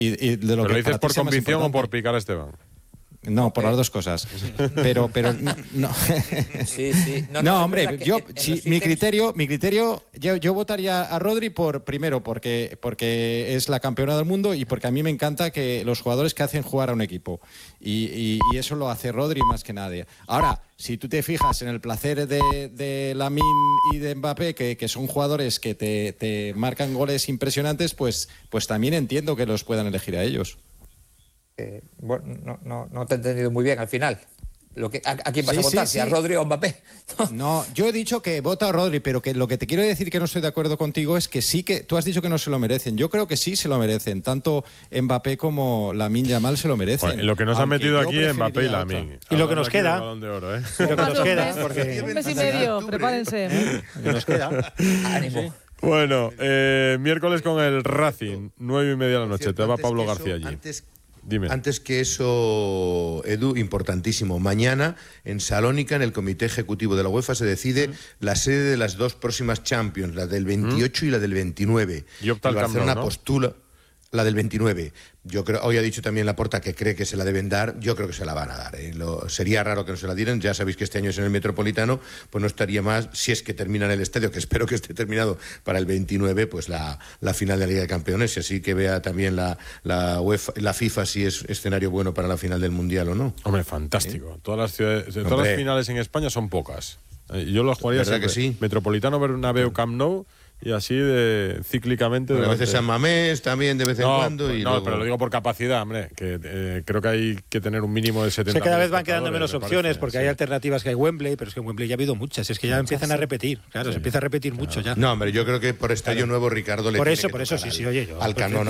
Y de lo ¿Pero que lo dices por convicción o por picar a Esteban? No, por las dos cosas. Pero no. Sí. No, hombre, mi criterio, yo votaría a Rodri porque es la campeona del mundo y porque a mí me encanta que los jugadores que hacen jugar a un equipo. Y eso lo hace Rodri más que nadie. Ahora, si tú te fijas en el placer de Lamine y de Mbappé, que son jugadores que te marcan goles impresionantes, pues también entiendo que los puedan elegir a ellos. Bueno, no te he entendido muy bien al final. ¿A quién vas a votar? ¿Si a Rodri o a Mbappé? No, yo he dicho que vota a Rodri, pero que lo que te quiero decir que no estoy de acuerdo contigo es que sí que... Tú has dicho que no se lo merecen. Yo creo que sí se lo merecen. Tanto Mbappé como Lamine Yamal se lo merecen. Bueno, lo que nos han metido aquí es Mbappé y Lamine. Y lo que nos queda... Balón de oro, ¿eh? Y lo que nos queda, porque... Un mes y medio, prepárense. Lo que nos queda. Ánimo. Bueno, miércoles con el Racing, 9:30 de la noche. Te va Pablo García allí. Dime. Antes que eso, Edu, importantísimo. Mañana en Salónica, en el Comité Ejecutivo de la UEFA, se decide la sede de las dos próximas Champions, la del 28 y la del 29. Y opta el Barcelona Camp Nou, ¿no? postula la del 29. Yo creo, hoy ha dicho también Laporta que cree que se la deben dar. Yo creo que se la van a dar. Sería raro que no se la dieran. Ya sabéis que este año es en el Metropolitano, pues no estaría más, si es que termina en el estadio, que espero que esté terminado para el 29, pues la final de la Liga de Campeones, y así que vea también la UEFA, la FIFA si es escenario bueno para la final del Mundial o no. Hombre, fantástico. Todas las ciudades, todas las finales en España son pocas. Yo lo jugaría siempre. Que sí? Metropolitano, Bernabéu, Camp Nou. Y así cíclicamente. Bueno, a veces San Mamés también de vez en cuando. No, pero lo digo por capacidad, hombre, que creo que hay que tener un mínimo de 70. Cada vez van quedando menos opciones, porque hay alternativas que hay Wembley, pero es que en Wembley ya ha habido muchas, es que ya empiezan a repetir, claro, se empieza a repetir mucho ya. No, hombre, yo creo que por estadio nuevo Ricardo le por tiene eso, sí, oye, yo. Al Camp Nou,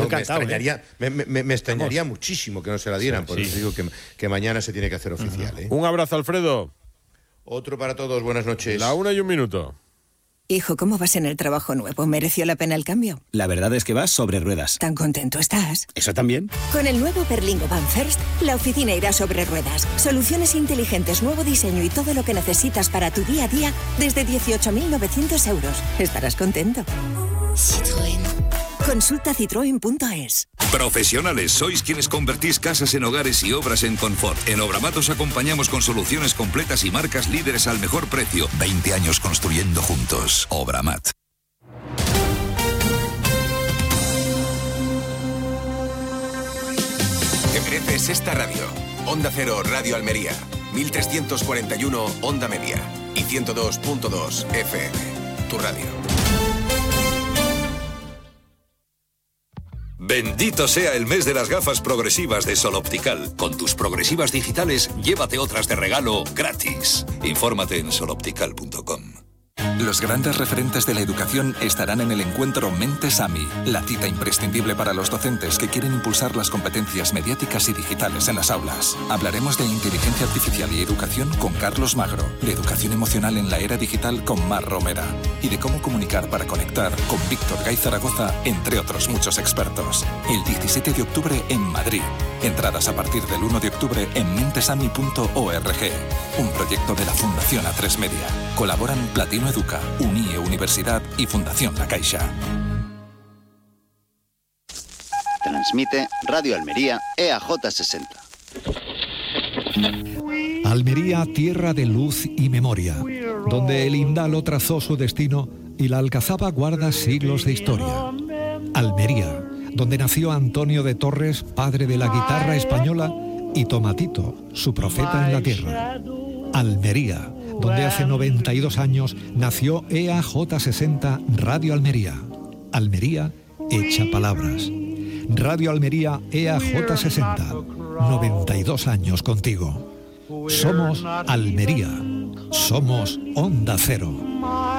me extrañaría muchísimo que no se la dieran, por eso digo que mañana se tiene que hacer oficial. Un abrazo, Alfredo. Otro para todos, buenas noches. 1:01. Hijo, ¿cómo vas en el trabajo nuevo? ¿Mereció la pena el cambio? La verdad es que vas sobre ruedas. ¿Tan contento estás? ¿Eso también? Con el nuevo Berlingo Van First, la oficina irá sobre ruedas. Soluciones inteligentes, nuevo diseño y todo lo que necesitas para tu día a día desde 18.900 euros. Estarás contento. Citroën. Consulta citroen.es. Profesionales, sois quienes convertís casas en hogares y obras en confort. En Obramat os acompañamos con soluciones completas y marcas líderes al mejor precio. 20 años construyendo juntos. Obramat. ¿Qué mereces esta radio? Onda Cero, Radio Almería. 1341 Onda Media. Y 102.2 FM. Tu radio. Bendito sea el mes de las gafas progresivas de Sol Optical. Con tus progresivas digitales, llévate otras de regalo gratis. Infórmate en soloptical.com. Los grandes referentes de la educación estarán en el encuentro Mentes AMI, la cita imprescindible para los docentes que quieren impulsar las competencias mediáticas y digitales en las aulas. Hablaremos de inteligencia artificial y educación con Carlos Magro, de educación emocional en la era digital con Mar Romera y de cómo comunicar para conectar con Víctor Gay Zaragoza, entre otros muchos expertos. El 17 de octubre en Madrid. Entradas a partir del 1 de octubre en mentesami.org. Un proyecto de la Fundación A3 Media. Colaboran Platino Educa, UNIE Universidad y Fundación La Caixa. Transmite Radio Almería EAJ60. Almería, tierra de luz y memoria, donde el Indalo trazó su destino y la Alcazaba guarda siglos de historia. Almería, donde nació Antonio de Torres, padre de la guitarra española, y Tomatito, su profeta en la tierra. Almería, donde hace 92 años nació EAJ60 Radio Almería. Almería hecha palabras. Radio Almería EAJ60, 92 años contigo. Somos Almería. Somos Onda Cero.